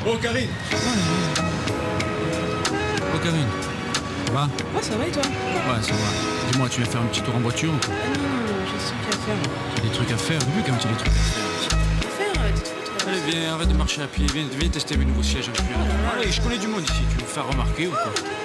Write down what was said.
Oh, Karine. Oh, Karine. Ça va? Ouais, ça va et toi? Ouais, ça va. Dis-moi, tu viens faire un petit tour en voiture ou quoi? Ah non, j'ai ce truc à faire. Tu as des trucs à faire? Vu quand tu as des trucs à faire. À faire, tu te fous, toi? Allez, viens, arrête de marcher à pied. Viens tester mes nouveaux sièges en cuir. Allez, je connais du monde ici. Tu veux me faire remarquer ou quoi?